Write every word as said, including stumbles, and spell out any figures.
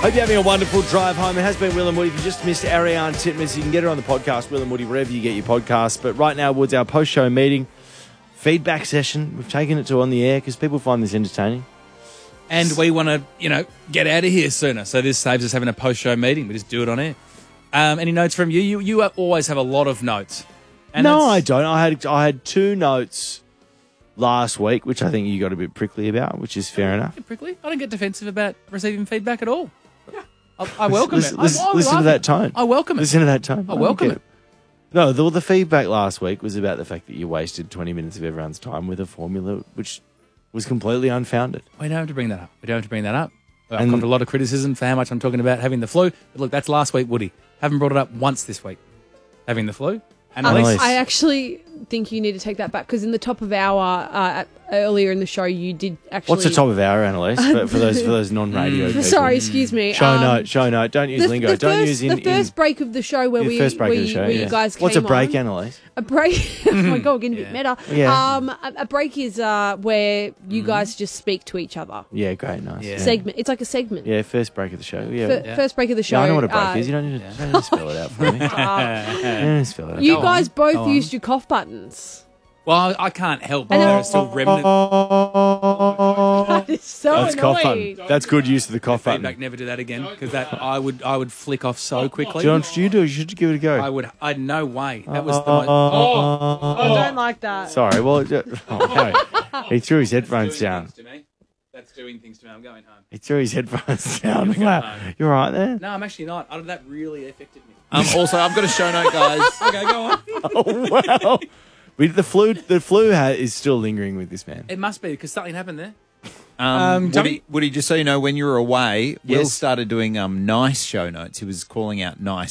Hope you're having a wonderful drive home. It has been Will and Woody. If you just missed Ariane Titmus, you can get her on the podcast, Will and Woody, wherever you get your podcasts. But right now, Woods, our post-show meeting, feedback session. We've taken it to on the air because people find this entertaining. And we want to, you know, get out of here sooner. So this saves us having a post-show meeting. We just do it on air. Um, any notes from you? You you always have a lot of notes. And no, I don't. I had I had two notes last week, which I think you got a bit prickly about, which is fair enough. Prickly? I don't get defensive about receiving feedback at all. I, I welcome listen, it. Listen, I, I listen to like that it. tone. I welcome it. Listen to that tone. I welcome it. No, the, the feedback last week was about the fact that you wasted twenty minutes of everyone's time with a formula which was completely unfounded. We don't have to bring that up. We don't have to bring that up. I've And- got a lot of criticism for how much I'm talking about having the flu. But look, that's last week, Woody. Haven't brought it up once this week. Having the flu. And Annalise. Elise. I actually think you need to take that back because in the top of hour uh, earlier in the show, you did actually. What's the top of our Annalise for, for those for those non-radio people? Sorry, excuse me. Show um, note, show note. Don't use the, lingo. the Don't first, use in the first in, break of the show where the we first break where, of the show. where yeah. you guys came What's a break, on. Annalise? A break. Oh my god, we're getting a bit meta. Yeah. Um, a, a break is uh where you guys just speak to each other. Yeah, great, nice. Yeah. Segment. It's like a segment. Yeah, first break of the show. Yeah, F- Yeah. First break of the show. Yeah, I know what a break uh, is. You don't need to, don't need to spell it out for me. uh, You don't need to spell it out. you Go guys on. both Go on. used your cough buttons. Well, I, I can't help. And There then- are still remnants. That is so That's cough annoying. button. That's good use of the cough Feedback, button. never do that again because that I would I would flick off so quickly. John, should you do? You should give it a go. I would. I no way. That was the most. Oh, I don't like that. Sorry. Well, it- oh, no. He threw his headphones down. To me. That's doing things to me. I'm going home. He threw his headphones down. go Wow. home. You're right there. No, I'm actually not. I, that really affected me. Um, also, I've got a show note, guys. Okay, go on. Oh wow. We, the flu, the flu ha- is still lingering with this man. It must be because something happened there. Um, Um, Woody, Tommy? Woody, just so you know, when you were away, Will Yes. started doing um, nice show notes. He was calling out nice.